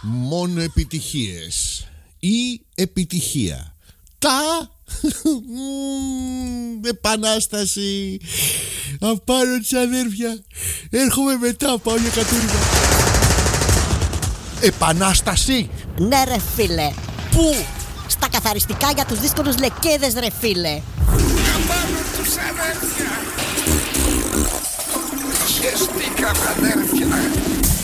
Μόνο επιτυχίες ή επιτυχία. Τα επανάσταση. Απάνω της αδέρφια. Έρχομαι μετά, πάω για κατούριμα. Επανάσταση. Ναι ρε φίλε. Πού? Στα καθαριστικά για τους δύσκολους λεκέδες ρε φίλε. Απάνω τους αδέρφια. Χεστήκαμε αδέρφια.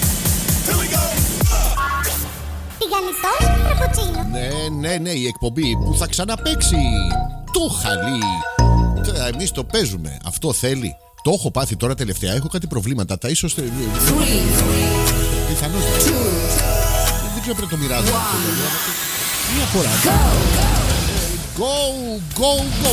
Τηγανιτός φραπουτσίνο. Ναι, η εκπομπή που θα ξαναπαίξει. Το χαλί. Εμείς το παίζουμε. Αυτό θέλει. Το έχω πάθει τώρα τελευταία. Έχω κάτι προβλήματα. Τα ίσως. Πιθανώς. Δεν ξέρω πρέπει να το μοιράζω. Μια φορά. Go.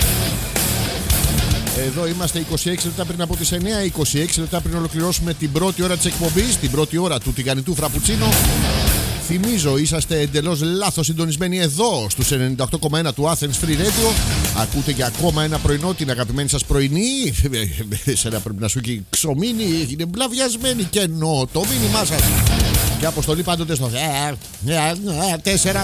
Εδώ είμαστε 26 λεπτά πριν από τις 9. 26 λεπτά πριν ολοκληρώσουμε την πρώτη ώρα της εκπομπής. Την πρώτη ώρα του τηγανιτού φραπουτσίνο. Θυμίζω, είσαστε εντελώς λάθος συντονισμένοι εδώ στους 98,1 του Athens Free Radio. Ακούτε για ακόμα ένα πρωινό την αγαπημένη σας πρωινή. Σένα πρέπει να σου έχει ξομείνει, είναι μπλαβιασμένη και εννοώ το μήνυμά σας. Και αποστολή πάντοτε στο 4.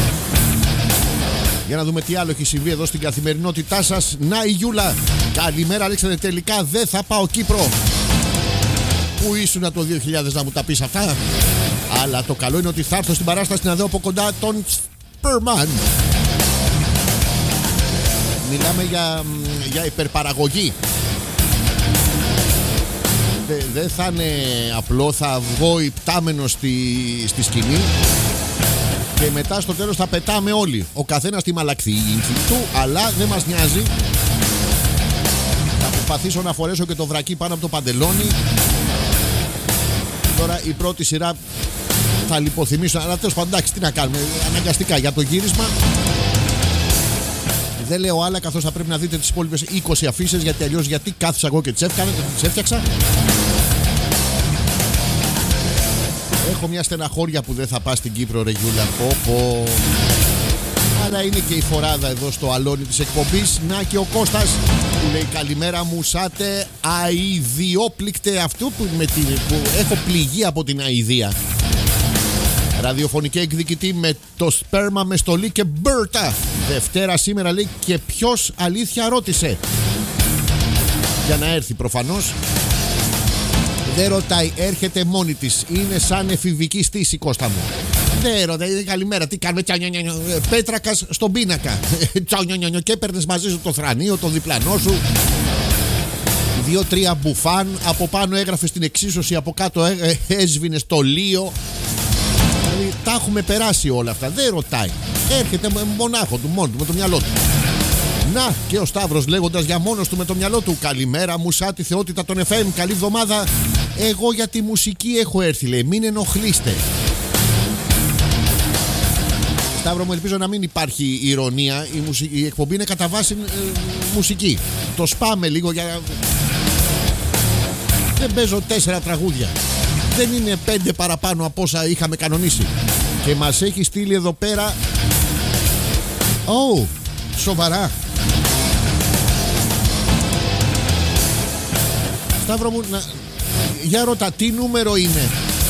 Για να δούμε τι άλλο έχει συμβεί εδώ στην καθημερινότητά σας. Να η Γιούλα. Καλημέρα Αλέξανδρε, τελικά δεν θα πάω Κύπρο. Πού ήσουν το 2000 να μου τα πεις αυτά? Αλλά το καλό είναι ότι θα έρθω στην παράσταση να δω από κοντά τον Σπερμαν. Μιλάμε για υπερπαραγωγή. Δεν θα είναι απλό, θα βγω υπτάμενο στη σκηνή και μετά στο τέλος θα πετάμε όλοι. Ο καθένας τη μαλακθήγη του, αλλά δεν μας νοιάζει. Θα προσπαθήσω να φορέσω και το βρακί πάνω από το παντελόνι. Τώρα η πρώτη σειρά θα λιποθυμίσω, αλλά τέλος πάντων, εντάξει, τι να κάνουμε, αναγκαστικά για το γύρισμα. Δεν λέω άλλα, καθώς θα πρέπει να δείτε τις υπόλοιπες 20 αφίσες, γιατί αλλιώς γιατί κάθισα εγώ και τις έφτιαξα. Έχω μια στεναχώρια που δεν θα πας στην Κύπρο ρε Γιούλα. Αλλά είναι και η φοράδα εδώ στο αλόνι της εκπομπής. Να και ο Κώστας που λέει καλημέρα μου σάτε αηδιόπληκτε αυτού που έχω πληγεί από την αηδία. Ραδιοφωνική εκδικητή με το σπέρμα με στολή και μπέρτα. Δευτέρα σήμερα λέει και ποιος αλήθεια ρώτησε. Για να έρθει προφανώς. Δεν ρωτάει, έρχεται μόνη της. Είναι σαν εφηβική στήση Κώστα μου. Δεν ρωτάει, καλημέρα, τι κάνουμε? Πέτρακας στον πίνακα. Και έπαιρνες μαζί σου το θρανίο, το διπλανό σου. 2-3 μπουφάν. Από πάνω έγραφες την εξίσωση, από κάτω έσβηνες το λίο. Τα έχουμε περάσει όλα αυτά. Δεν ρωτάει. Έρχεται μονάχο του, μόνο του, με το μυαλό του. Να και ο Σταύρος λέγοντας για μόνος του με το μυαλό του. Καλημέρα μου σαν τη θεότητα των FM. Καλή εβδομάδα. Εγώ για τη μουσική έχω έρθει λέει. Μην ενοχλείστε. Σταύρο μου, ελπίζω να μην υπάρχει ηρωνία. Η εκπομπή είναι κατά βάση μουσική. Το σπάμε λίγο για... Δεν παίζω 4 τραγούδια. Δεν είναι 5 παραπάνω από όσα είχαμε κανονίσει. Και μας έχει στείλει εδώ πέρα. Σοβαρά. Σταύρο μου, για ρώτα τι νούμερο είναι.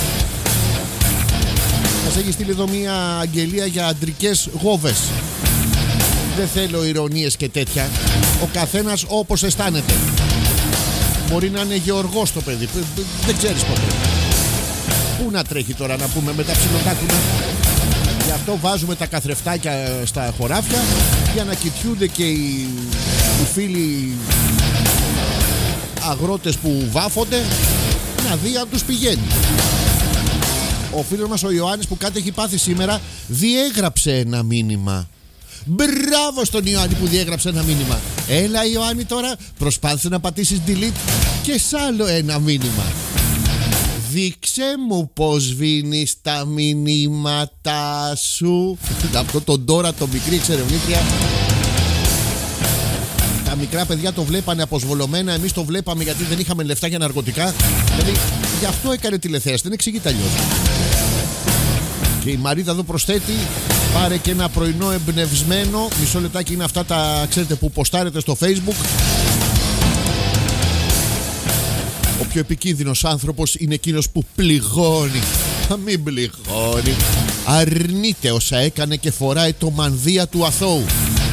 Μας έχει στείλει εδώ μια αγγελία για αντρικές γόβες. Δεν θέλω ηρωνίες και τέτοια. Ο καθένας όπως αισθάνεται. Μπορεί να είναι Γεωργός το παιδί. Δεν ξέρεις ποτέ. Πού να τρέχει τώρα να πούμε με τα ψιλοτάκουνα. Γι' αυτό βάζουμε τα καθρεφτάκια στα χωράφια για να κοιτιούνται και οι φίλοι αγρότες που βάφονται, να δει αν τους πηγαίνει. Ο φίλος μας ο Ιωάννης που κάτι έχει πάθει σήμερα διέγραψε ένα μήνυμα. Μπράβο στον Ιωάννη που διέγραψε ένα μήνυμα. Έλα Ιωάννη τώρα, προσπάθησε να πατήσεις delete και σ' άλλο ένα μήνυμα. Δείξε μου πως σβήνεις τα μηνύματα σου. Αυτό τον τώρα το μικρή εξερευνήτρια. Τα μικρά παιδιά το βλέπανε αποσβολωμένα. Εμείς το βλέπαμε γιατί δεν είχαμε λεφτά για ναρκωτικά. Δηλαδή γι' αυτό έκανε τηλεθέαση. Δεν εξηγείται αλλιώς. Και η Μαρίτα εδώ προσθέτει. Πάρε και ένα πρωινό εμπνευσμένο. Μισό λεπτάκι είναι αυτά τα ξέρετε που ποστάρετε στο Facebook. Ο πιο επικίνδυνος άνθρωπος είναι εκείνος που πληγώνει. μην πληγώνει. Αρνείται όσα έκανε και φοράει το μανδύα του αθώου.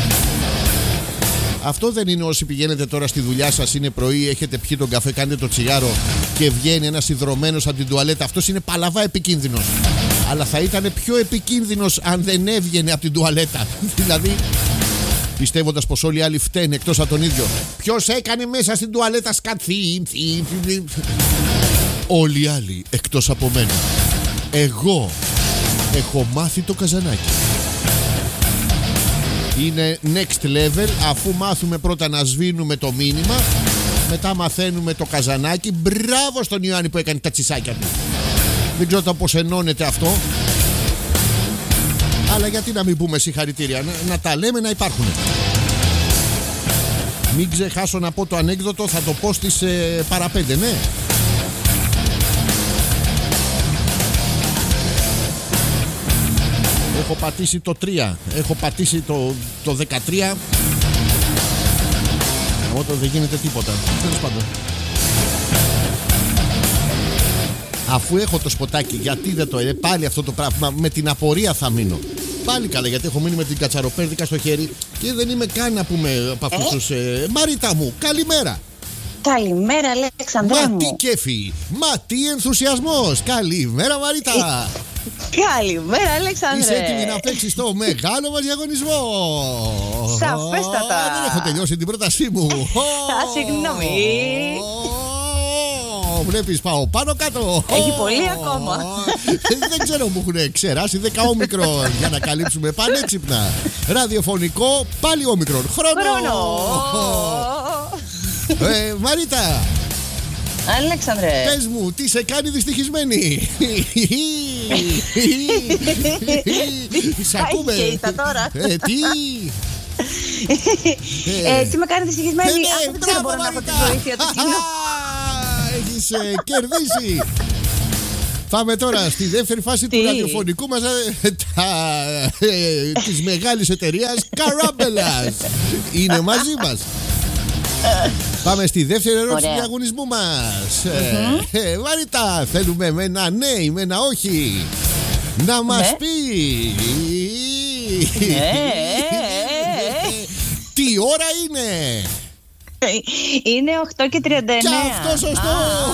Αυτό δεν είναι όσοι πηγαίνετε τώρα στη δουλειά σας, είναι πρωί, έχετε πιει τον καφέ, κάνετε το τσιγάρο και βγαίνει ένας ιδρωμένος από την τουαλέτα? Αυτός είναι παλαβά επικίνδυνος. Αλλά θα ήταν πιο επικίνδυνος αν δεν έβγαινε από την τουαλέτα. Δηλαδή, πιστεύοντας πως όλοι οι άλλοι φταίνε εκτός από τον ίδιο. Ποιος έκανε μέσα στην τουαλέτα σκατθή? Όλοι οι άλλοι εκτός από μένα. Εγώ έχω μάθει το καζανάκι. Είναι next level. Αφού μάθουμε πρώτα να σβήνουμε το μήνυμα, μετά μαθαίνουμε το καζανάκι. Μπράβο στον Ιωάννη που έκανε τα τσισάκια του. Δεν ξέρω πώς ενώνεται αυτό, αλλά γιατί να μην πούμε συγχαρητήρια? Να τα λέμε, να υπάρχουν. Μην ξεχάσω να πω το ανέκδοτο, θα το πω στις παραπέντε, ναι. Έχω πατήσει το 3, έχω πατήσει το 13. Όταν δεν γίνεται τίποτα. Τέλος πάντων. Αφού έχω το σποτάκι, γιατί δεν το πάλι αυτό το πράγμα? Με την απορία θα μείνω. Πάλι καλά, γιατί έχω μείνει με την κατσαροπέρδικα στο χέρι και δεν είμαι καν να πούμε από αυτούς τους. Μαρίτα μου, καλημέρα. Καλημέρα, Αλέξανδρέ μου. Μα τι κέφι, μα τι ενθουσιασμός. Καλημέρα, Μαρίτα. Καλημέρα, Αλέξανδρε. Είσαι έτοιμη να παίξεις το μεγάλο μας διαγωνισμό? Σαφέστατα. Δεν έχω τελειώσει την πρότασή μου. Συγγνώμη. Βλέπεις, πάω πάνω κάτω. Έχει πολύ ακόμα. Δεν ξέρω, μου έχουν ξεράσει 10 όμικρον για να καλύψουμε πανέξυπνα. Ραδιοφωνικό, πάλι όμικρον. Χρόνο. Μαρίτα, Αλέξανδρε, πες μου, τι σε κάνει δυστυχισμένη? Σ' ακούμε. Κοίτα τώρα. Τι? Τι με κάνει δυστυχισμένη? Ναι, Αυτό δεν μπορώ να έχω τη βοήθεια του κοινού. Έχεις κερδίσει. Πάμε τώρα στη δεύτερη φάση του ραδιοφωνικού μας, της μεγάλης εταιρείας Καράμπελας. Είναι μαζί μας. Πάμε στη δεύτερη ερώτηση του διαγωνισμού μας. Μαρίτα, θέλουμε με ένα ναι ή με ένα όχι να μας πει τι ώρα είναι. Είναι 8:39. Και αυτό σωστό.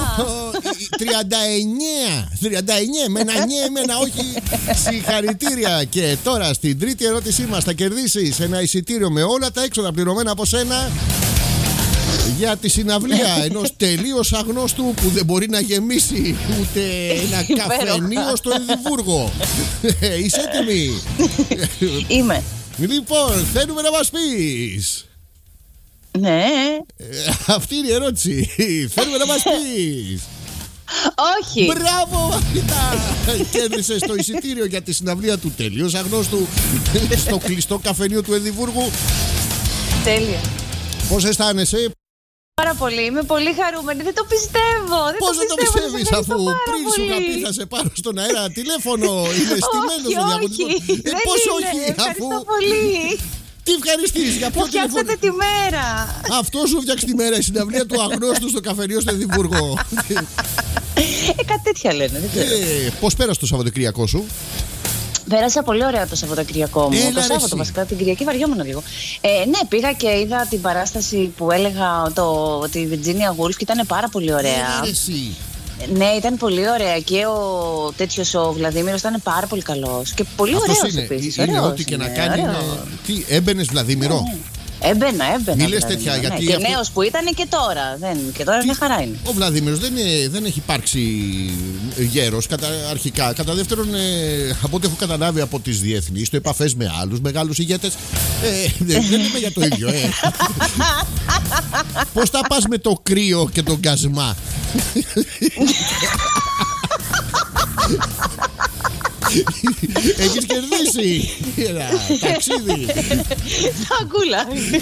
39 με ένα ναι, με ένα όχι. Συγχαρητήρια. Και τώρα στην τρίτη ερώτησή μας θα κερδίσεις ένα εισιτήριο με όλα τα έξοδα πληρωμένα από σένα για τη συναυλία ενός τελείως αγνώστου που δεν μπορεί να γεμίσει ούτε ένα καφενείο στο Εδιμβούργο. Είσαι έτοιμη? Είμαι. Λοιπόν, θέλουμε να μας πεις. Ναι. Αυτή είναι η ερώτηση. Θέλουμε να μας πεις. Όχι. Μπράβο, Μαρίτα. Κέρδισες το εισιτήριο για τη συναυλία του τελείως αγνώστου στο κλειστό καφενείο του Εδιμβούργου. Τέλεια. Πώς αισθάνεσαι? Πάρα πολύ, είμαι πολύ χαρούμενη. Δεν το πιστεύω. Πώς δεν το πιστεύεις, αφού πριν σου είχα πει θα σε πάρω στον αέρα τηλέφωνο? Είναι στημένος ο διαγωνισμός. Πώς όχι, αφού. Ευχαριστώ πολύ. Τι ευχαριστείς, για ποιο τηλέφωνο? Φτιάξατε τη μέρα. Αυτό σου φτιάξει τη μέρα, η συναυλία του αγνώστου στο καφενείο στο Εδιμβούργο. Κάτι τέτοια λένε. Πώς πέρασε το Σαββατοκυριακό σου? Πέρασα πολύ ωραία το Σαββατοκυριακό μου. Το Σάββατο βασικά, την Κυριακή βαριόμουν λίγο. Ναι, πήγα και είδα την παράσταση που έλεγα τη Virginia Woolf και ήταν πάρα πολύ ωραία. Ναι, ήταν πολύ ωραία. Και ο Βλαδίμηρος ήταν πάρα πολύ καλός. Και πολύ ωραίος επίσης. Είναι ό,τι και να κάνει. Τι, έμπαινες Βλαδίμηρο? Έμπαινα. Μη λες τέτοια, γιατί και νέος που ήταν και τώρα. Και τώρα μια χαρά είναι. Ο Βλαδίμηρος δεν έχει υπάρξει γέρος αρχικά. Κατά δεύτερον, από ό,τι έχω καταλάβει από τις διεθνείς, το επαφές με άλλους μεγάλους ηγέτες, δεν είμαι για το ίδιο. Πώς θα πας με το κρύο και τον κασμά? Έχεις κερδίσει ένα ταξίδι. Τα γκουλάγ.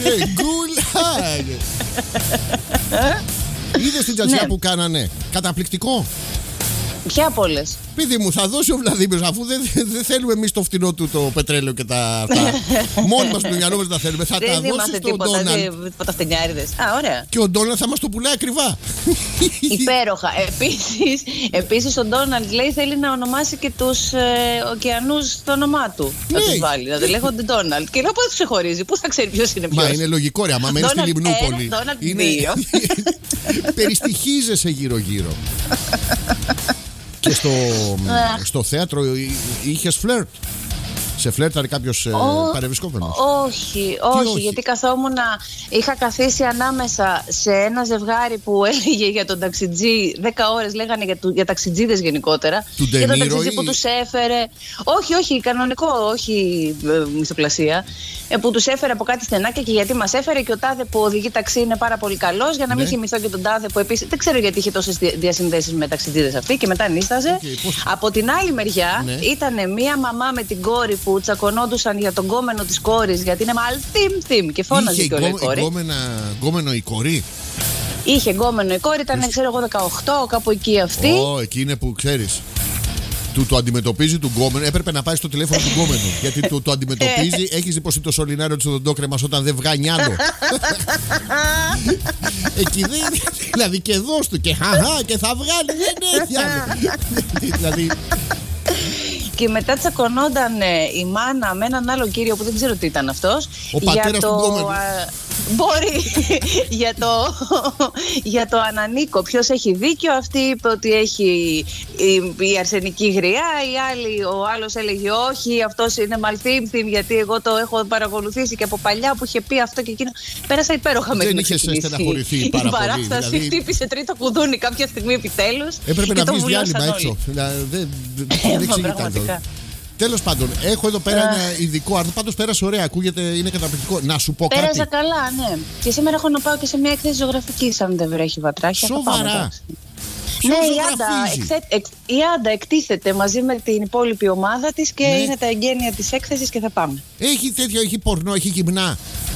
Είδες την τζατζιά που κάνανε? Καταπληκτικό. Ποια από όλες? Παιδί μου, θα δώσει ο Βλαδίμηρος, αφού δεν θέλουμε εμείς το φτηνό του το πετρέλαιο και τα αυτά. Μόνοι μας το μυαλό μας τα θέλουμε. Θα τα δώσει στον Ντόναλντ. Τίποτα φτηνιάριδες. Α, ωραία. Και ο Ντόναλντ θα μας το πουλάει ακριβά. Υπέροχα. Επίσης ο Ντόναλντ λέει θέλει να ονομάσει και τους ωκεανούς στο όνομά του. Ναι. Θα τους βάλει, να το λέγονται Ντόναλντ. Και λέω πώς τους ξεχωρίζει, πώς θα ξέρει ποιος είναι ποιος. Μα είναι λογικό, ρε. Άμα μένει στη Λιμνούπολη. Ντόναλντ 2. Περιστοιχίζεσαι γύρω-γύρω. Και στο θέατρο είχες φλερτ? Σε φλερτάρε κάποιος παρευρισκόμενος? Όχι, γιατί καθόμουν είχα καθίσει ανάμεσα σε ένα ζευγάρι που έλεγε για τον ταξιτζή. 10 ώρες λέγανε για ταξιτζίδες γενικότερα. Για τον ταξιτζή που τους έφερε. Όχι, κανονικό, όχι μυθοπλασία. Που τους έφερε από κάτι στενάκια και γιατί μας έφερε, και ο τάδε που οδηγεί ταξί είναι πάρα πολύ καλός. Για να μην θυμηθώ και τον τάδε που επίσης δεν ξέρω γιατί είχε τόσες διασυνδέσεις με ταξιτζίδες αυτή και μετά νίσταζε. Από την άλλη μεριά ήταν μία μαμά με την κόρη που τσακωνόντουσαν για τον γκόμενο της κόρης, γιατί είναι μαλτίμ και φώναζε και όλη η κόρη. Γκόμενο η κόρη. Είχε γκόμενο η κόρη, ήταν ξέρω εγώ 18, κάπου εκεί αυτή. Εκεί είναι που ξέρεις. Το αντιμετωπίζει του γκόμενου. Έπρεπε να πάει στο τηλέφωνο του γκόμενου. Γιατί το αντιμετωπίζει. Έχεις δει πως είναι το σωληνάριο της οδοντόκρεμας όταν δεν βγάνει άλλο? Εκεί δεν. Δηλαδή και δώσ' του και χαχά και θα βγάλει. Δεν έχει άλλο. Δηλαδή. Και μετά τσακωνόταν η μάνα με έναν άλλο κύριο που δεν ξέρω τι ήταν αυτός. Ο πατέρας του γκόμενου. Μπορεί για το Ανανίκο. Ποιος έχει δίκιο? Αυτή είπε ότι έχει η αρσενική γριά. Ο άλλος έλεγε όχι, αυτός είναι μαλθύμθυμ, γιατί εγώ το έχω παρακολουθήσει και από παλιά που είχε πει αυτό και εκείνο. Πέρασα υπέροχα με την εξήγηση. Δεν είχες στεναχωρηθεί πάρα πολύ? Η παράσταση χτύπησε τρίτο κουδούνι κάποια στιγμή επιτέλους. Έπρεπε να βγεις διάλειμμα έξω. Δεν εξήγηταν. Τέλος πάντων, έχω εδώ πέρα ένα ειδικό άρθρο. Πάντως πέρασε ωραία, ακούγεται, είναι καταπληκτικό. Να σου πω κάτι. Πέρασα καλά, ναι. Και σήμερα έχω να πάω και σε μια έκθεση ζωγραφικής, αν δεν βρέχει βατράχια. Σοβαρά? Ναι, η Άντα εκτίθεται μαζί με την υπόλοιπη ομάδα της και είναι τα εγγένεια της έκθεσης και θα πάμε. Έχει τέτοιο, έχει πορνό, έχει γυμνά?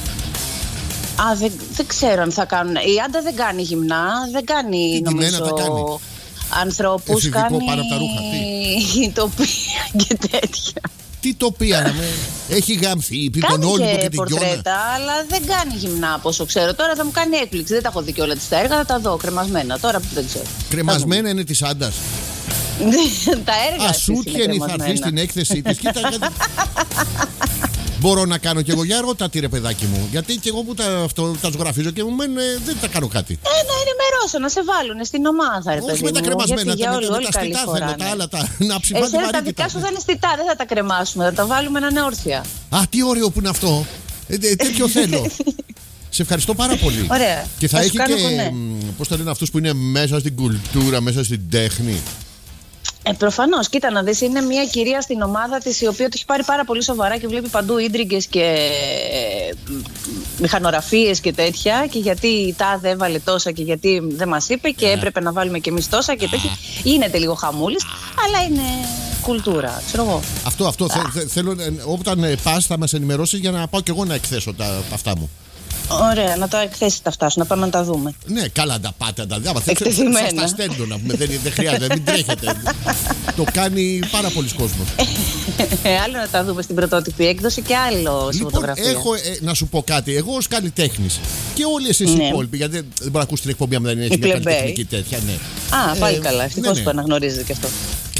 Δεν ξέρω αν θα κάνουν. Η Άντα δεν κάνει γυμνά, δεν κάνει νομίζω ανθρώπους, κάνει πάνω από τα ρούχα, τοπία και τέτοια. Τι τοπία, έχει γαμθεί, τον όλυμπο και την πορτρέτα, αλλά δεν κάνει γυμνά από όσο ξέρω. Τώρα θα μου κάνει έκπληξη, δεν τα έχω δει και όλα της τα έργα, θα τα δω κρεμασμένα, τώρα που δεν ξέρω. Κρεμασμένα είναι της Άντας? Τα έργα Ασούτιενη θα έρθει στην έκθεση της. Κοίτα, μπορώ να κάνω κι εγώ για αργότατη, ρε παιδάκι μου. Γιατί κι εγώ που τα ζωγραφίζω και μου μένουν, δεν τα κάνω κάτι. Να ενημερώσω, να σε βάλουν στην ομάδα, ρε παιδί μου. Όχι με τα κρεμασμένα, με τα στιτά θέλω, τα άλλα να ψηφάνε τη βαρύτητα. Τα δικά σου θα είναι στιτά, δεν θα τα κρεμάσουμε, θα τα βάλουμε να είναι όρθια. Α, τι ωραίο που είναι αυτό. Τέτοιο θέλω. Σε ευχαριστώ πάρα πολύ. Ωραία. Και θα έχει και, πώς τα λένε αυτούς που είναι μέσα στην κουλτούρα, μέσα στην τέχνη. Προφανώς, κοίτα να δεις, είναι μια κυρία στην ομάδα της η οποία το έχει πάρει πάρα πολύ σοβαρά και βλέπει παντού ίντριγκες και μηχανογραφίες και τέτοια, και γιατί τάδε έβαλε τόσα και γιατί δεν μας είπε και έπρεπε να βάλουμε και εμείς τόσα και τέτοια. Γίνεται λίγο χαμούλης, αλλά είναι κουλτούρα, ξέρω εγώ. Αυτό θέλω, όταν πας θα μας ενημερώσεις για να πάω κι εγώ να εκθέσω τα αυτά μου. Ωραία, να τα εκθέσεις τα αυτά σου, να πάμε να τα δούμε. Ναι, καλά να τα πάτε, να τα δούμε. Σας τα στέλνω να πούμε, δεν χρειάζεται, μην τρέχετε. Το κάνει πάρα πολλοί κόσμος. Άλλο να τα δούμε στην πρωτότυπη έκδοση και άλλο σε φωτογραφία. Έχω να σου πω κάτι. Εγώ ως καλλιτέχνης και όλοι εσείς οι υπόλοιποι, γιατί δεν μπορεί να ακούσει την εκπομπή αν δεν έχει μια καλλιτεχνική τέτοια. Πάλι καλά, ευτυχώς που αναγνωρίζετε και αυτό.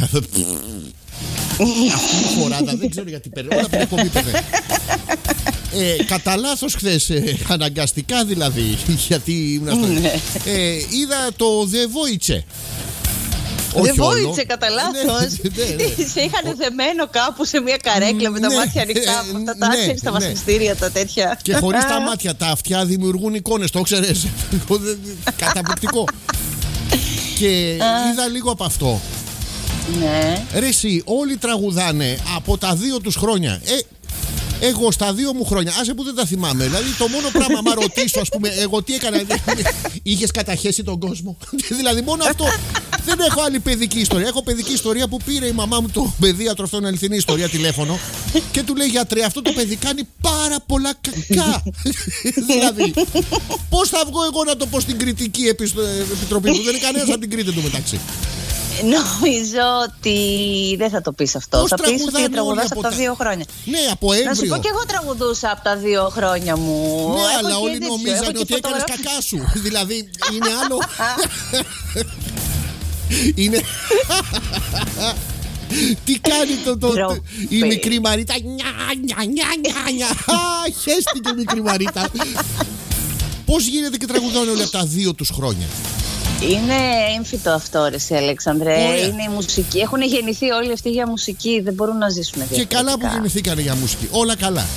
Αυτή η φοράδα δεν ξέρω γιατί παίρνει. Όλα την εκπομπή παίρνει. Κατά λάθος χθες, αναγκαστικά δηλαδή, γιατί είδα το The Voice. The Voice κατά λάθος. Σε είχαν δεμένο κάπου σε μια καρέκλα με τα μάτια ανοιχτά. Αυτά τα άρχισε στα βασιστήρια τα τέτοια. Και χωρίς τα μάτια, τα αυτιά δημιουργούν εικόνες, το ξέρεις. Καταπληκτικό. Και είδα λίγο από αυτό. Ναι. Ρε εσύ, όλοι τραγουδάνε από τα 2 τους χρόνια. Εγώ στα 2 μου χρόνια, άσε που δεν τα θυμάμαι. Δηλαδή το μόνο πράγμα, άμα ρωτήσω, ας πούμε, εγώ τι έκανα. Είχες καταχέσει τον κόσμο. Δηλαδή μόνο αυτό. Δεν έχω άλλη παιδική ιστορία. Έχω παιδική ιστορία που πήρε η μαμά μου το παιδίατρο, αυτό είναι αληθινή ιστορία, τηλέφωνο. Και του λέει: γιατρέ, αυτό το παιδί κάνει πάρα πολλά κακά. Δηλαδή, πώς θα βγω εγώ να το πω στην κριτική επιτροπή που δεν είναι κανένας από την Κρήτη εντωμεταξύ. Νομίζω ότι δεν θα το πεις αυτό. Πώς θα πεις ότι τραγουδάς από τα 2 χρόνια. Ναι, από έμβριο. Να σου πω και εγώ τραγουδούσα από τα 2 χρόνια μου. Ναι, Έχω αλλά και όλοι τέτοιο, νομίζανε έχω και ότι έκανες φωτογραφία. κακά σου. Δηλαδή, είναι άλλο. Είναι. Τι κάνει η μικρή Μαρίτα. Νια. Χέστηκε η μικρή Μαρίτα. Πώς γίνεται και τραγουδάνε όλοι από τα 2 τους χρόνια? Είναι έμφυτο αυτό, ρε εσύ, Αλέξανδρε. Ωραία. Είναι η μουσική. Έχουν γεννηθεί όλοι αυτοί για μουσική. Δεν μπορούν να ζήσουν Και διαφορετικά. καλά που γεννηθήκανε για μουσική. Όλα καλά.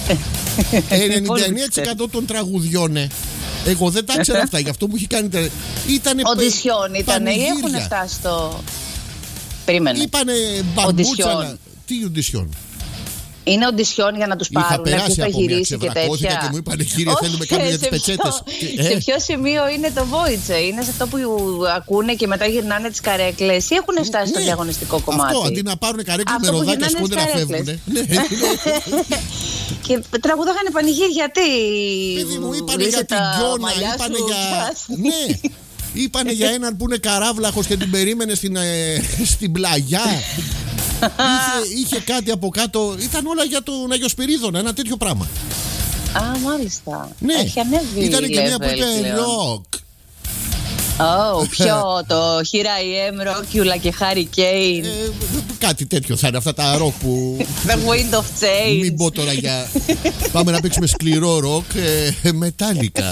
99% των τραγουδιών. Εγώ δεν τα ήξερα αυτά. Γι' αυτό μου είχε κάνει. Ήτανε Οντισιόν ήτανε ή έχουν πανηγύρια. φτάσει στο. Περίμενε. Είπανε μπαμπούτσαλα. Οντισιόν. Τι οντισιόν? Είναι οντισιόν για να τους Είχα πάρουν, περάσει ποιος θα από μια, γυρίσει και ξεβρακώθηκα τέτοια. και μου είπανε κύριε Όχι, θέλουμε κάποιον για τις σε πετσέτες. Σε ποιο σημείο είναι το Voice? Είναι σε αυτό που ακούνε και μετά γυρνάνε τις καρέκλες ή έχουν φτάσει στο Ναι, διαγωνιστικό κομμάτι? Αυτό, αντί να πάρουν καρέκλες με Αυτό που ροδάκια γυρνάνε σκόνται να στις φεύγουν. καρέκλες. Και τραγουδάγανε πανηγύρια, τι. Παιδί μου, είπανε Είσαι για την τα Γιώνα, μαλλιά είπανε σου, για. πράσινη. Ναι, είπανε για έναν που είναι καράβλαχος και την περίμενε στην πλαγιά. Είχε κάτι από κάτω. Ήταν όλα για τον Άγιο Σπυρίδωνα, ένα τέτοιο πράγμα. Α, μάλιστα. Ναι, Έχει ανέβει. ήταν και μια που level είπε πλέον. ροκ. Ποιο, το Here I Am, Rockula και Hurricane, Κάτι τέτοιο θα είναι αυτά τα ροκ που. The Wind of Change. Μην πω τώρα για. Πάμε να παίξουμε σκληρό ροκ. Μετάλλικα.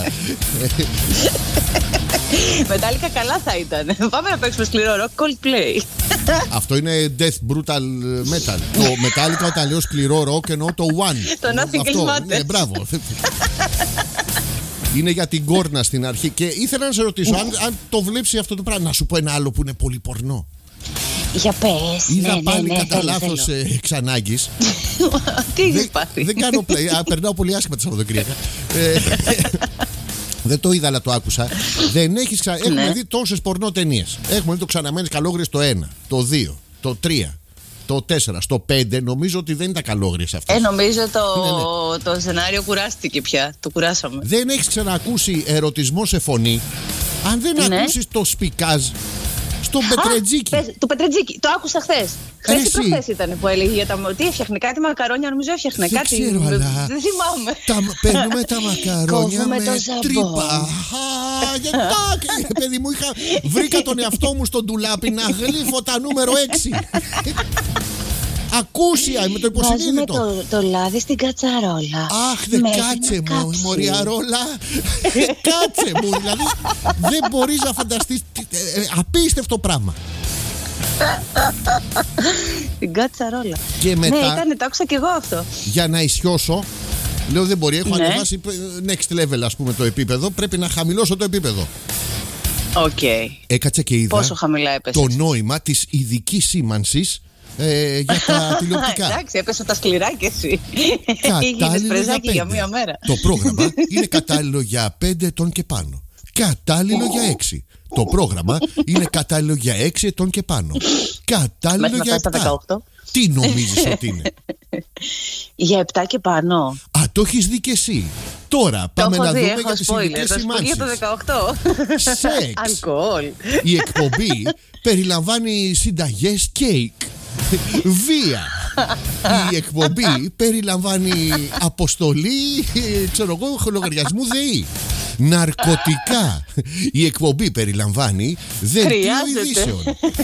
Μετάλλικα καλά θα ήταν. Πάμε να παίξουμε σκληρό rock, Coldplay. Αυτό είναι death brutal metal. Το Metallica όταν λέω σκληρό ροκ εννοώ το One. Το Nothing Αυτό, Else Matters. ναι, μπράβο. Είναι για την κόρνα στην αρχή. Και ήθελα να σε ρωτήσω αν το βλέπεις αυτό το πράγμα. Να σου πω ένα άλλο που είναι πολύ πορνό. Για πες. Είδα πάλι κατά θέλω, λάθος θέλω. εξ ανάγκης. Τι έχεις πάθει? Δεν κάνω play. Περνάω πολύ άσχημα τα Σαββατοκύριακα. Δεν το είδα, αλλά το άκουσα. Δεν έχεις Έχουμε δει τόσες πορνό ταινίες. Έχουμε δει το Ξαναμένες Καλόγριες το 1, το 2, το 3, το 4. Στο 5 νομίζω ότι δεν είναι τα καλόγριες αυτές. Νομίζω το σενάριο κουράστηκε πια. Το κουράσαμε. Δεν έχεις ξανακούσει ερωτισμό σε φωνή αν δεν ακούσεις το σπικάζ στον Πετρετζίκη. Το Πετρετζίκη, το άκουσα χθες. Χθες ή προχθές ήταν που έλεγε για τα. Τι έφτιαχνε, κάτι μακαρόνια, νομίζω έφτιαχνε Δεν κάτι. ξέρω, αλλά Δεν θυμάμαι. παίρνουμε τα μακαρόνια Κόβουμε με το ζαμπόν. τρύπα. Εντάξει, παιδί μου, βρήκα τον εαυτό μου στο ντουλάπι να γλύφω τα νούμερο 6. Ακούσια με το Βάζουμε υποσυνείδητο. το λάδι στην κατσαρόλα. Αχ, δεν Μέχρι κάτσε να μου, κάψει. μοριαρόλα. Κάτσε μου, δηλαδή δεν μπορείς να φανταστείς. Απίστευτο πράγμα. Την κατσαρόλα. Και μετά, Ναι, το άκουσα κι εγώ αυτό. για να ισιώσω, λέω δεν μπορεί, έχω Ναι. ανεβάσει next level, ας πούμε, το επίπεδο. Πρέπει να χαμηλώσω το επίπεδο. Οκ. Έκατσα και είδα Πόσο χαμηλά έπεσε? το νόημα της ειδικής σήμανσης για τα τηλεοπτικά. Εντάξει, έπεσε τα σκληρά κι εσύ. Έγινες Κατάλληλο πρεζάκι για 5. μία μέρα. Το πρόγραμμα είναι κατάλληλο για 5 ετών και πάνω. Κατάλληλο για 6. Το πρόγραμμα είναι κατάλληλο για 6 ετών και πάνω. Κατάλληλο Μέχρι να για φτάσει στα 7. 18. Τι νομίζεις ότι είναι? Για 7 και πάνω. Α, το έχεις δει και εσύ. Τώρα πάμε Το να έχω δει, δούμε έχω για τις spoiler. ειδικές Θα σου πω για το σημάνσεις. 18. Σεξ. Αλκοόλ. Η εκπομπή περιλαμβάνει συνταγές κέικ. Βία. Η εκπομπή περιλαμβάνει αποστολή, ξέρω εγώ, λογαριασμού ΔΕΗ. Ναρκωτικά. Η εκπομπή περιλαμβάνει δελτίο Χρειάζεται. ειδήσεων.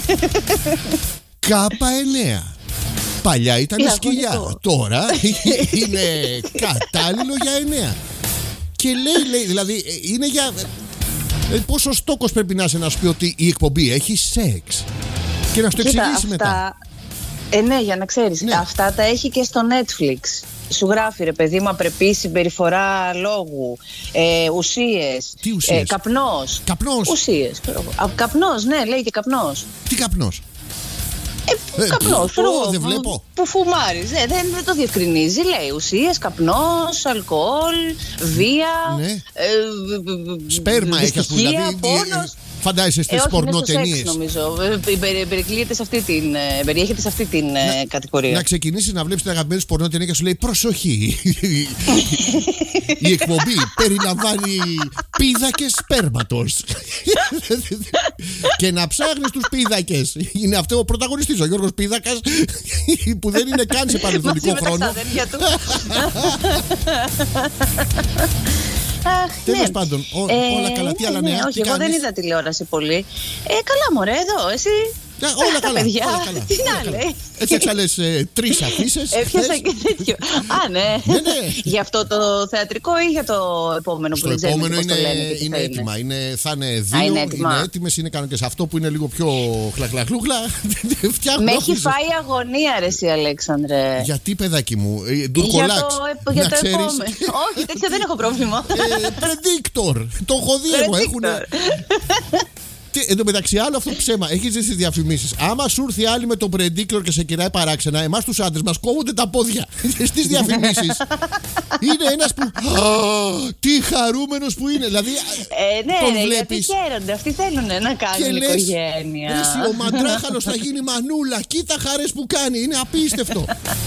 K9. Παλιά ήταν σκυλιά. Διαγωνικό. Τώρα είναι κατάλληλο για 9. Και λέει, δηλαδή είναι για. Πόσο στόκος πρέπει να είσαι να σου πει ότι η εκπομπή έχει σεξ και να σου το Κοίτα, εξηγήσει μετά. Ναι, για να ξέρεις. Ναι. Αυτά τα έχει και στο Netflix. Σου γράφει, ρε παιδί μου, απρεπή συμπεριφορά λόγου, ουσίες. Τι ουσίες? Καπνός. Καπνός. Ουσίες. Καπνός, ναι, λέει και καπνός. Τι καπνός? Καπνός, ξέρω εγώ, δεν βλέπω. που φουμάρεις. Δεν το διευκρινίζει. Λέει ουσίες, καπνός, αλκοόλ, βία. Ναι. Σπέρμα έχει, ας πούμε, δυστυχία, δηλαδή, πόνος. Φαντάζεσαι στις πορνοτενίες. Νομίζω. Περιέχεται σε αυτή την κατηγορία. Να ξεκινήσεις να βλέπεις την αγαπημένη σου πορνοτενία και σου λέει προσοχή. Η εκπομπή περιλαμβάνει πίδακες σπέρματος. Και να ψάχνεις τους πίδακες. Είναι αυτό ο πρωταγωνιστής, ο Γιώργος Πίδακας, που δεν είναι καν σε παρελθοντικό χρόνο. Τέλος πάντων, όλα καλά. Τι άλλα νέα? Όχι, εγώ δεν είδα τηλεόραση πολύ. Καλά, μωρέ, εδώ, εσύ. Όλα καλά. Παιδιά, τι να λέει. Έφτιαξα λες 3 αφίσες. Έφτιαξα και τέτοιο. Α, ναι. Για αυτό το θεατρικό ή για το επόμενο που δεν ξέρουμε? Το επόμενο είναι έτοιμα. Θα είναι 2, είναι έτοιμες, είναι κανονικές. Αυτό που είναι λίγο πιο χλαχλαχλούχλα. Με έχει φάει αγωνία, ρε εσύ, Αλέξανδρε. Γιατί, παιδάκι μου? Ντουρκολάξ. Για το επόμενο. Όχι, τέτοια δεν έχω πρόβλημα. Predictor. Το έχω δει εγώ. Εν τω μεταξύ, άλλο αυτό ψέμα. Έχεις δει στις διαφημίσεις. Άμα σου έρθει άλλη με τον Predictor και σε κυράει παράξενα, εμάς τους άντρες μας κόβονται τα πόδια στις διαφημίσεις. Είναι ένας που. Τι χαρούμενος που είναι. Δηλαδή. Ναι, γιατί χαίρονται. Αυτοί θέλουν να κάνουν οικογένεια. Εσύ, ο μαντράχαλος θα γίνει μανούλα. Κοίτα χαρές που κάνει. Είναι απίστευτο.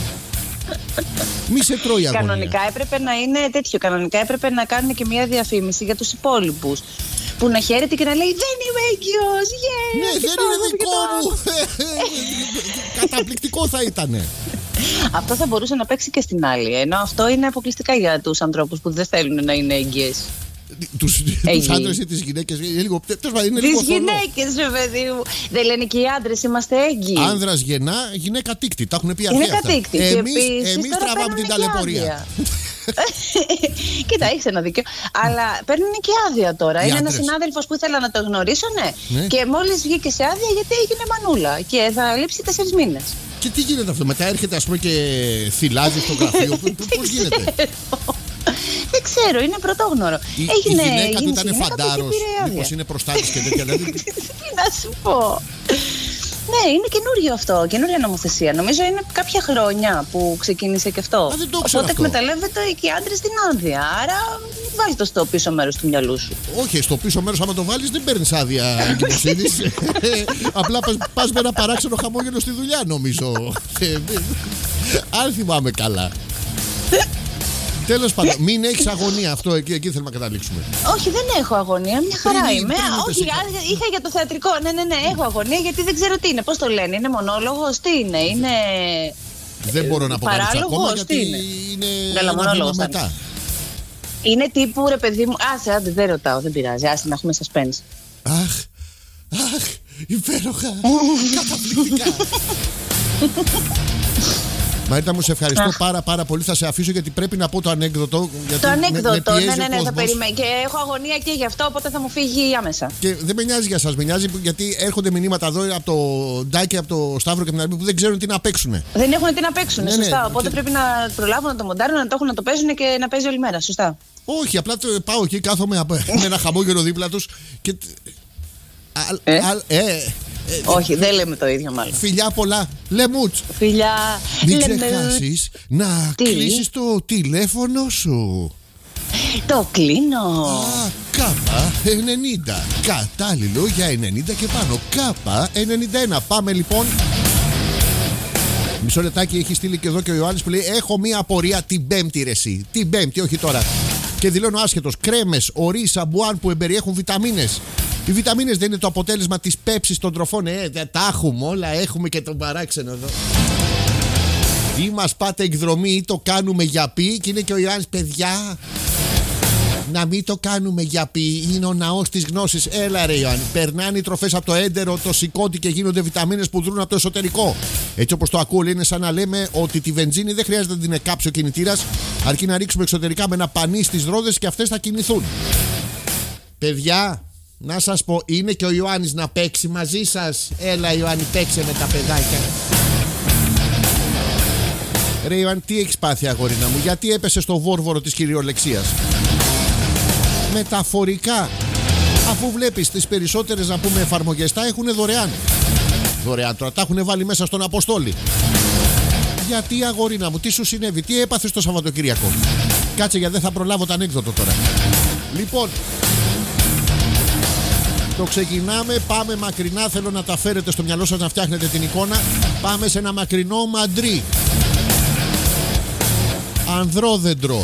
Μη σε τρώει αγωνία. Κανονικά έπρεπε να είναι τέτοιο. Κανονικά έπρεπε να κάνουν και μια διαφήμιση για τους υπόλοιπους. Που να χαίρεται και να λέει δεν είμαι έγκυος. Ναι, δεν είναι δικό μου. Καταπληκτικό θα ήτανε. Αυτό θα μπορούσε να παίξει και στην άλλη. Ενώ αυτό είναι αποκλειστικά για τους ανθρώπους που δεν θέλουν να είναι έγκυες. Τους άντρες ή τις γυναίκες? Τις γυναίκες, ρε παιδί μου. Δεν λένε και οι άντρες είμαστε έγκυοι? Άνδρας γεννά, γυναίκα τίκτη. Τα έχουν πει αρχαία αυτά. Εμείς τραβάμε την ταλαιπωρία. Κοίτα, έχεις ένα δίκιο. Αλλά παίρνουν και άδεια τώρα. Είναι ένας συνάδελφος που ήθελα να το γνωρίσω, ναι. Και μόλις βγήκε σε άδεια γιατί έγινε μανούλα. Και θα λείψει 4 μήνες. Και τι γίνεται αυτό? Μετά έρχεται, ας πούμε, και θυλάζει στο γραφείο. Πώς γίνεται? Δεν ξέρω, είναι πρωτόγνωρο. Η γυναίκα του ήταν φαντάρος. Μήπως είναι προστάτης και τέτοια? Τι να σου πω. Ναι, είναι καινούριο αυτό, καινούρια νομοθεσία. Νομίζω είναι κάποια χρόνια που ξεκίνησε και αυτό. Οπότε εκμεταλλεύεται και οι άντρες την άδεια. Άρα βάλει το στο πίσω μέρος του μυαλού σου. Όχι, στο πίσω μέρος, άμα το βάλεις, δεν παίρνεις άδεια εγκυμοσύνης. Απλά πας με ένα παράξενο χαμόγελο στη δουλειά, νομίζω. Αν θυμάμαι καλά. Τέλος πάντων, μην έχεις αγωνία. Αυτό εκεί θέλουμε να καταλήξουμε. Όχι, δεν έχω αγωνία. Μια χαρά είμαι. Όχι, είχα για το θεατρικό. Ναι, έχω αγωνία γιατί δεν ξέρω τι είναι. Πώς το λένε, είναι μονόλογος, τι είναι, είναι. Δεν μπορώ να πω κάτι ακόμα γιατί είναι. Μονόλογος μετά. Είναι τύπου, ρε παιδί μου. Άντε, δεν ρωτάω, δεν πειράζει. Άσε να έχουμε suspense. Αχ, υπέροχα. Καταπληκτικά. Μαρίτα μου, σε ευχαριστώ πάρα πολύ. Θα σε αφήσω γιατί πρέπει να πω το ανέκδοτο. Το ανέκδοτο, ναι, θα περιμένω. Και έχω αγωνία και γι' αυτό, οπότε θα μου φύγει άμεσα. Και δεν με νοιάζει για σας, με νοιάζει γιατί έρχονται μηνύματα εδώ από το Ντάκη, από το Σταύρο και την Αρμή που δεν ξέρουν τι να παίξουν. Δεν έχουν τι να παίξουν, σωστά. Οπότε πρέπει να προλάβουν να το μοντάρουν, να το έχουν να το παίζουν και να παίζει όλη μέρα, σωστά. Όχι, απλά πάω εκεί, κάθομαι με ένα χαμόγελο δίπλα τους και. Όχι, δεν λέμε το ίδιο μάλλον. Φιλιά πολλά, Λεμούτς. Φιλιά, μην ξεχάσεις να κλείσεις το τηλέφωνο σου. Το κλείνω. Κάπα 90. Κατάλληλο για 90 και πάνω. Κάπα 91. Πάμε λοιπόν. Μισό λεπτάκι, έχει στείλει και εδώ και ο Ιωάννης που λέει: έχω μία απορία την Πέμπτη, ρε εσύ. Την Πέμπτη, όχι τώρα. Και δηλώνω άσχετος. Κρέμες, ορί, σαμπουάν που εμπεριέχουν βιταμίνες. Οι βιταμίνες δεν είναι το αποτέλεσμα της πέψης των τροφών. Τα έχουμε όλα, έχουμε και τον παράξενο εδώ. Ή μας πάτε εκδρομή ή το κάνουμε για πει. Και είναι και ο Ιωάννης, παιδιά, να μην το κάνουμε για πει. Είναι ο ναός της γνώσης. Έλα ρε Ιωάννη, περνάνε οι τροφές από το έντερο, το σηκώτη και γίνονται βιταμίνες που δρούν από το εσωτερικό. Έτσι όπως το ακούω, είναι σαν να λέμε ότι τη βενζίνη δεν χρειάζεται να την εκάψει ο κινητήρας, αρκεί να ρίξουμε εξωτερικά με ένα πανί στις ρόδες και αυτές θα κινηθούν. Παιδιά, να σας πω, είναι και ο Ιωάννης να παίξει μαζί σας. Έλα Ιωάννη, παίξε με τα παιδάκια. Ρε Ιωάννη, τι έχεις πάθει αγόρινα μου? Γιατί έπεσε στο βόρβορο της κυριολεξίας? Μεταφορικά, αφού βλέπεις τις περισσότερες, να πούμε, εφαρμογές τα έχουν δωρεάν. Δωρεάν τώρα, τα έχουν βάλει μέσα στον Αποστόλη. Γιατί αγόρινα μου, τι σου συνέβη, τι έπαθες το Σαββατοκύριακο? Κάτσε, γιατί δεν θα προλάβω το ανέκδοτο τώρα. Λοιπόν, Το ξεκινάμε, πάμε μακρινά. Θέλω να τα φέρετε στο μυαλό σας, να φτιάχνετε την εικόνα. Πάμε σε ένα μακρινό Μαντρί. Ανδρόδεντρο.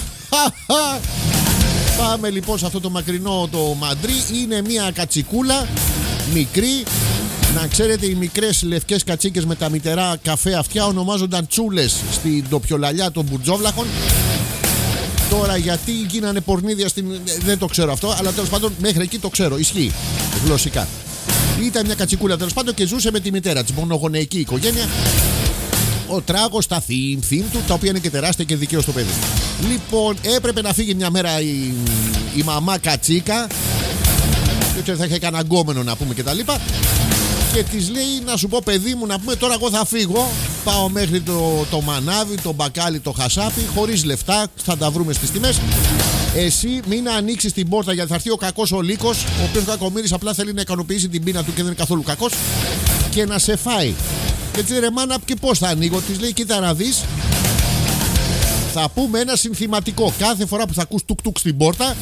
Πάμε λοιπόν σε αυτό το μακρινό το Μαντρί. Είναι μια κατσικούλα μικρή. Να ξέρετε, οι μικρές λευκές κατσίκες με τα μητερά καφέ αυτιά ονομάζονταν τσούλες στην τοπιολαλιά των Μπουρτζόβλαχων. Τώρα γιατί γίνανε πορνίδια δεν το ξέρω αυτό, αλλά τέλος πάντων μέχρι εκεί το ξέρω, ισχύει γλωσσικά. Ήταν μια κατσικούλα τέλος πάντων και ζούσε με τη μητέρα της, μονογονεϊκή οικογένεια. Ο τράγος, τα θύμ του, τα οποία είναι και τεράστια και δικαίως το παιδί. Λοιπόν, έπρεπε να φύγει μια μέρα η μαμά κατσίκα. Δεν ξέρω, θα είχε κανένα γκόμενο να πούμε κτλ. Και της λέει, να σου πω παιδί μου, να πούμε τώρα εγώ θα φύγω. Πάω μέχρι το μανάβι, το μπακάλι, το χασάπι, χωρίς λεφτά, θα τα βρούμε στις τιμές. Εσύ μην ανοίξεις την πόρτα, γιατί θα έρθει ο κακός ο λύκος, ο οποίος κακομοίρης απλά θέλει να ικανοποιήσει την πείνα του και δεν είναι καθόλου κακός, και να σε φάει. Και της λέει, ρε μάνα, και πώς θα ανοίγω? Της λέει, κοίτα να δεις, θα πούμε ένα συνθηματικό. Κάθε φορά που θα ακούς τουκ τουκ στην πόρτα,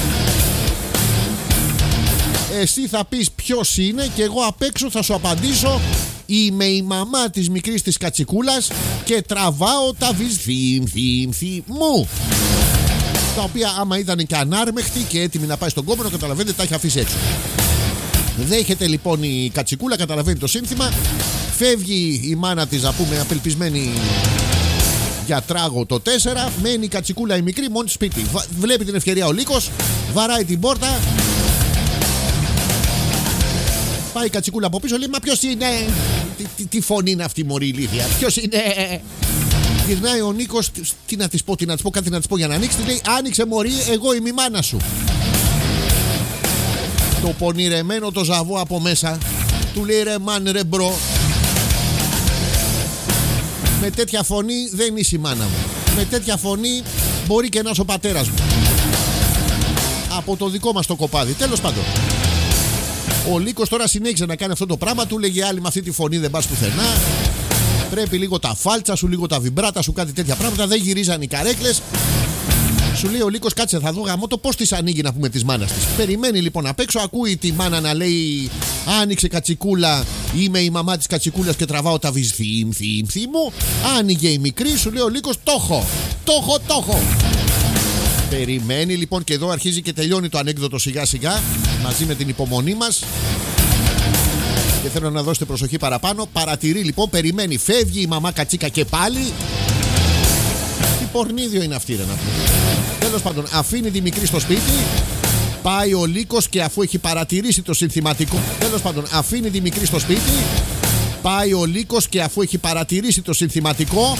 εσύ θα πεις ποιος είναι και εγώ απ' έξω θα σου απαντήσω, είμαι η μαμά της μικρής της κατσικούλας και τραβάω τα βυζ μου. Τα οποία άμα ήταν και ανάρμεχτη και έτοιμη να πάει στον κόμενο, καταλαβαίνετε, τα έχει αφήσει έξω. Δέχεται λοιπόν η κατσικούλα, καταλαβαίνει το σύνθημα. Φεύγει η μάνα της, να πούμε, απελπισμένη για τράγο το 4. Μένει η κατσικούλα η μικρή μόνη σπίτι. Βλέπει την ευκαιρία ο λύκος, βαράει την πόρτα. Πάει η κατσικούλα από πίσω, λέει, μα ποιος είναι? Τι φωνή είναι αυτή, μωρή ηλίθεια? Ποιος είναι? Γυρνάει ο Νίκος, τι να της πω, κάτι να της πω για να ανοίξει. Της λέει, άνοιξε μωρή, εγώ είμαι η μάνα σου. Το πονηρεμένο το ζαβό από μέσα του λέει, ρε μάν, ρε μπρο, με τέτοια φωνή δεν είσαι η μάνα μου. Με τέτοια φωνή μπορεί και να είσαι ο πατέρας μου. Από το δικό μας το κοπάδι. Τέλος πάντων, ο Λύκος τώρα συνέχιζε να κάνει αυτό το πράγμα. Του λέγε άλλη, με αυτή τη φωνή δεν πας πουθενά. Πρέπει λίγο τα φάλτσα σου, λίγο τα βιμπράτα σου, κάτι τέτοια πράγματα. Δεν γυρίζαν οι καρέκλες. Σου λέει ο Λύκος, κάτσε, θα δω γαμώτο πώς της ανοίγει, να πούμε, τις μάνας της. Περιμένει λοιπόν απ' έξω, ακούει τη μάνα να λέει, άνοιξε κατσικούλα, είμαι η μαμά της κατσικούλας και τραβάω τα βυζ μου. Άνοιγε η μικρή, σου λέει ο Λύκος, το έχω. Περιμένει λοιπόν, και εδώ αρχίζει και τελειώνει το ανέκδοτο σιγά σιγά, μαζί με την υπομονή μας. Και θέλω να δώσετε προσοχή παραπάνω. Παρατηρεί λοιπόν, περιμένει, φεύγει η μαμά κατσίκα και πάλι. Τι πορνίδιο είναι αυτή, ρε, να πούμε. Τέλος πάντων, αφήνει τη μικρή στο σπίτι. Πάει ο Λύκος και αφού έχει παρατηρήσει το συνθηματικό. Τέλος πάντων, αφήνει τη μικρή στο σπίτι. Πάει ο Λύκος και αφού έχει παρατηρήσει το συνθηματικό.